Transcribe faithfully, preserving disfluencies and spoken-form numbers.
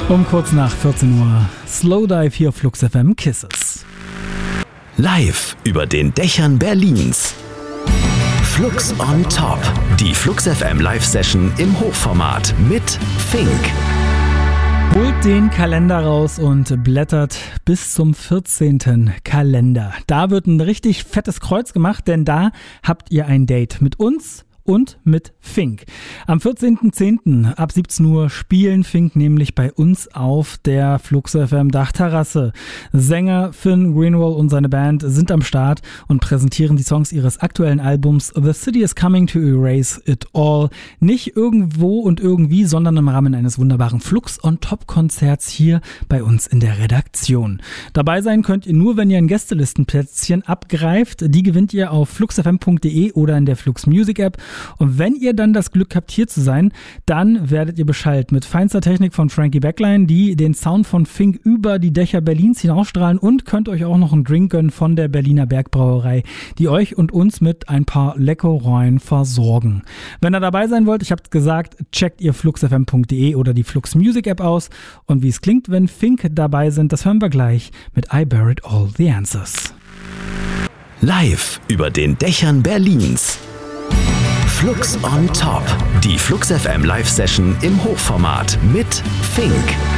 Um kurz nach vierzehn Uhr. Slowdive hier auf Flux F M Kisses. Live über den Dächern Berlins. Flux on Top. Die Flux F M Live-Session im Hochformat mit Fink. Holt den Kalender raus und blättert bis zum vierzehnten Kalender. Da wird ein richtig fettes Kreuz gemacht, denn da habt ihr ein Date mit uns und mit Fink. Am vierzehnten zehnten ab siebzehn Uhr spielen Fink nämlich bei uns auf der Flux F M Dachterrasse. Sänger Finn Greenwell und seine Band sind am Start und präsentieren die Songs ihres aktuellen Albums The City is Coming to Erase It All. Nicht irgendwo und irgendwie, sondern im Rahmen eines wunderbaren Flux on Top Konzerts hier bei uns in der Redaktion. Dabei sein könnt ihr nur, wenn ihr ein Gästelistenplätzchen abgreift. Die gewinnt ihr auf fluxfm punkt de oder in der Flux Music App. Und wenn ihr dann das Glück habt, hier zu sein, dann werdet ihr beschallt mit feinster Technik von Frankie Backline, die den Sound von Fink über die Dächer Berlins hinausstrahlen, und könnt euch auch noch einen Drink gönnen von der Berliner Bergbrauerei, die euch und uns mit ein paar Leckereien versorgen. Wenn ihr dabei sein wollt, ich hab's gesagt, checkt ihr fluxfm punkt de oder die Flux Music App aus. Und wie es klingt, wenn Fink dabei sind, das hören wir gleich mit I Buried All the Answers. Live über den Dächern Berlins. Flux on Top. Die Flux F M Live-Session im Hochformat mit Fink.